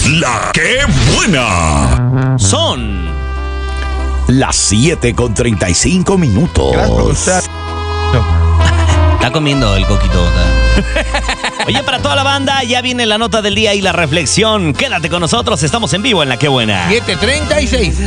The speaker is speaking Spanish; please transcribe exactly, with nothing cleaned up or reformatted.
La que buena. Son las siete con treinta y cinco minutos. Gracias. Está comiendo el coquito. Oye, para toda la banda, ya viene la nota del día y la reflexión. Quédate con nosotros, estamos en vivo en La Que Buena. siete treinta y seis.